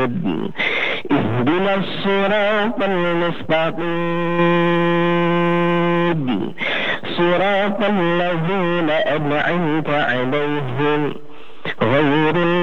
اهدنا الصراط المستقيم صراط الذين أنعمت عليهم غير